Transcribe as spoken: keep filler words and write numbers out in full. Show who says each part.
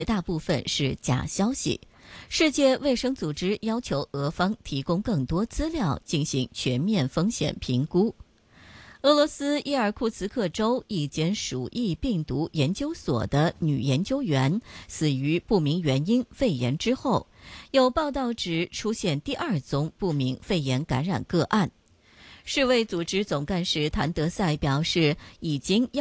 Speaker 1: 大部分是假消息。世界卫生组织要求俄方提供更多资料，进行全面风险评估。俄罗斯伊尔库茨克州一间鼠疫病毒研究所的女研究员死于不明原因肺炎之后，有报道指出现第二宗不明肺炎感染个案。世卫组织总干事谭德赛表示，已经要